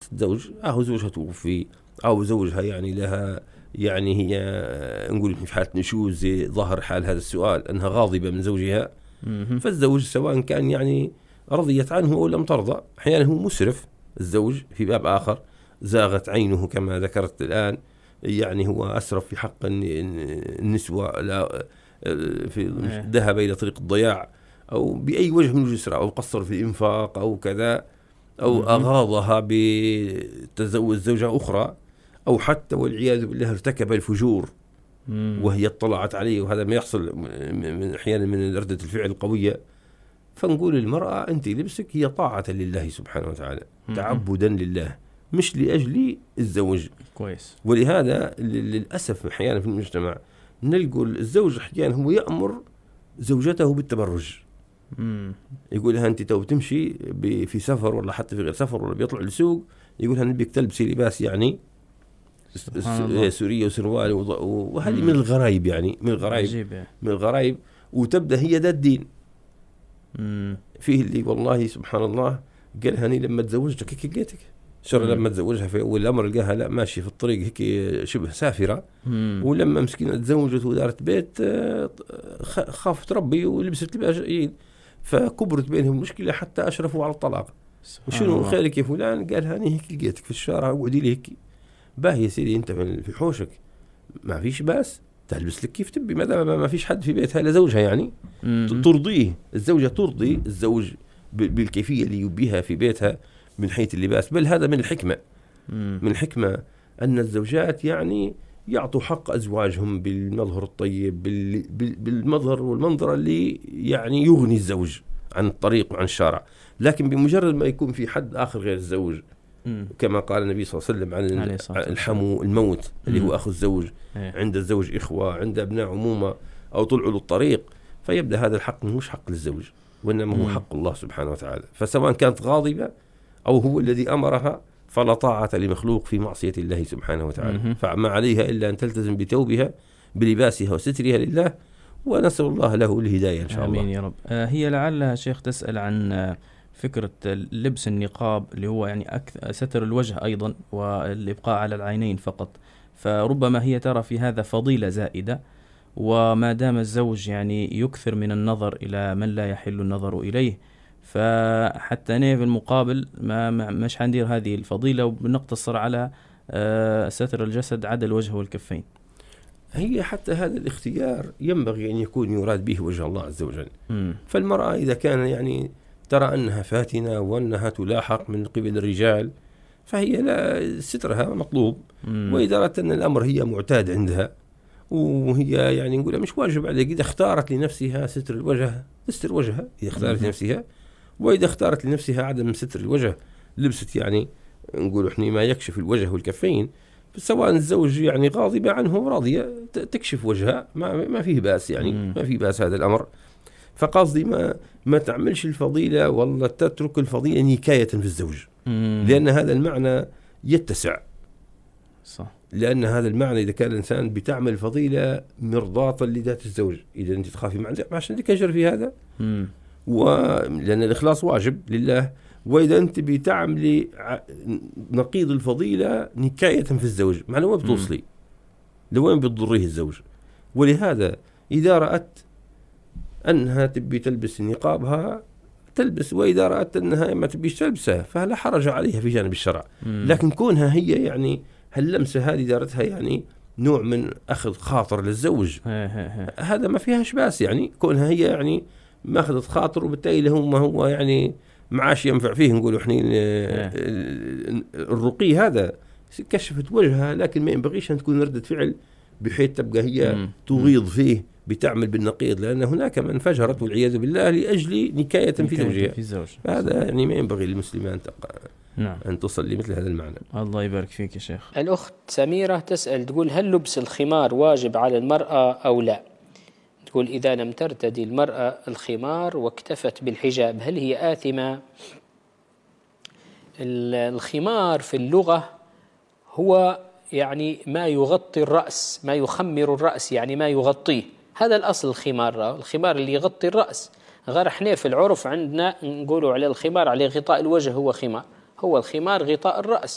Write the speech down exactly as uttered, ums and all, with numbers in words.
الزوج أو زوجها توفي أو زوجها يعني لها يعني هي نقول في حالة نشوز ظهر حال هذا السؤال أنها غاضبة من زوجها، فالزوج سواء كان يعني رضيت عنه أو لم ترضى، أحيانا هو مسرف الزوج في باب آخر، زاغت عينه كما ذكرت الآن، يعني هو أسرف في حق النسوة، لا في ذهب إلى طريق الضياع أو بأي وجه من الجسر، أو قصر في الإنفاق أو كذا، أو أغاضها بتزوج زوجة أخرى، أو حتى والعياذ بالله ارتكب الفجور وهي اطلعت عليه، وهذا ما يحصل من أحيانا من ردة الفعل القوية. فنقول للمرأة أنت لبسك هي طاعة لله سبحانه وتعالى، تعبدا لله مش لأجل الزوج. كويس. ولهذا للأسف أحيانا في المجتمع نلقوا الزوج أحيانا هو يأمر زوجته بالتبرج، مم. يقول لها أنت تو تمشي في سفر ولا حتى في غير سفر ولا بيطلع للسوق، يقول لها نبيك تلبسي لباس يعني سورية وسروال، وهذه من الغرايب يعني من الغرايب من الغرايب وتبدأ هي ذا الدين. مم. فيه اللي والله سبحان الله قال هني لما تزوجتك هيك لقيتك شر، لما تزوجها في أول الأمر لقاها لا ماشي في الطريق هيك شبه سافرة، مم. ولما مسكينة تزوجت ودارت بيت خافت ربي ولبست لباس جيد، فكبرت بينهم مشكلة حتى أشرفوا على الطلاق. وشنو خيرك يا فلان؟ قال هني هيك لقيتك في الشارع وقعدي لي هيك. باهي يا سيدي أنت في حوشك ما فيش باس تلبس لك كيف تبي، ما دام ما فيش حد في بيتها لزوجها يعني مم. ترضيه، الزوجة ترضي الزوج بالكيفية اللي يبيها في بيتها من حيث اللباس. بل هذا من الحكمة مم. من الحكمة أن الزوجات يعني يعطوا حق أزواجهم بالمظهر الطيب، بالمظهر والمنظر اللي يعني يغني الزوج عن الطريق وعن الشارع. لكن بمجرد ما يكون في حد آخر غير الزوج، كما قال النبي صلى الله عليه وسلم عن الحمو الموت اللي هو أخو الزوج، عند الزوج إخوة، عند أبناء عمومة، أو طلعوا للطريق، فيبدأ هذا الحق مش حق للزوج وإنما هو حق الله سبحانه وتعالى. فسواء كانت غاضبة أو هو الذي أمرها فلا طاعة لمخلوق في معصية الله سبحانه وتعالى، فما عليها إلا أن تلتزم بتوبها بلباسها وسترها لله، ونسأل الله له الهداية إن شاء الله. آمين يا رب. آه هي لعلها شيخ تسأل عن آه فكرة لبس النقاب اللي هو يعني أكثر ستر الوجه أيضا والإبقاء على العينين فقط، فربما هي ترى في هذا فضيلة زائدة، وما دام الزوج يعني يكثر من النظر إلى من لا يحل النظر إليه، فحتى أنا بالمقابل ما مش حندير هذه الفضيلة وبنقتصر على آه ستر الجسد عدا الوجه والكفين. هي حتى هذا الاختيار ينبغي أن يكون يراد به وجه الله عز وجل. م. فالمرأة إذا كان يعني ترى أنها فاتنة وأنها تلاحق من قبل الرجال فهي لا سترها مطلوب، م. وإذا رأت أن الأمر هي معتاد عندها وهي يعني نقول مش واجب عليك، إذا اختارت لنفسها ستر الوجه تستر وجهها إذا اختارت لنفسها، وإذا اختارت لنفسها عدم ستر الوجه لبست يعني نقول إحنا ما يكشف الوجه والكفين، سواء الزوج يعني غاضبة عنه راضية تكشف وجهها ما ما فيه باس يعني م. ما فيه باس هذا الأمر. فقصدي ما ما تعملش الفضيلة ولا تترك الفضيلة نكاية في الزوج، مم. لأن هذا المعنى يتسع. صح. لأن هذا المعنى إذا كان الإنسان بتعمل فضيلة مرضاة لذات الزوج، إذا أنت تخافي ما عندك عشان لك أجر في هذا، مم. ولأن الإخلاص واجب لله، وإذا أنت بتعملي نقيض الفضيلة نكاية في الزوج معنى وين بتوصلي لوين بتضريه الزوج. ولهذا إذا رأت أنها تبي تلبس نقابها تلبس، وإذا رأت أنها ما تبيش تلبسها فلا حرج عليها في جانب الشرع. مم. لكن كونها هي يعني هاللمسة هذه دارتها يعني نوع من أخذ خاطر للزوج، هذا ما فيهاش باس يعني، كونها هي يعني ما أخذت خاطر وبالتالي له ما هو يعني معاش ينفع فيه نقولوا إحنا الرقي هذا كشفت وجهها، لكن ما ينبغيش أن تكون ردة فعل بحيث تبقى هي مم. تغيظ فيه بتعمل بالنقيض، لأن هناك من فجرت والعياذ بالله لأجل نكاية في زوجها، هذا يعني ما ينبغي للمسلمان نعم. أن تصل لمثل هذا المعنى. الله يبارك فيك يا شيخ. الأخت سميرة تسأل تقول هل لبس الخمار واجب على المرأة أو لا؟ تقول إذا لم ترتدي المرأة الخمار واكتفت بالحجاب هل هي آثمة؟ الخمار في اللغة هو يعني ما يغطي الرأس، ما يخمر الرأس يعني ما يغطيه، هذا الأصل الخمار، الخمار اللي يغطي الرأس. غير احنا في العرف عندنا نقولوا على الخمار على غطاء الوجه هو خمار، هو الخمار غطاء الرأس.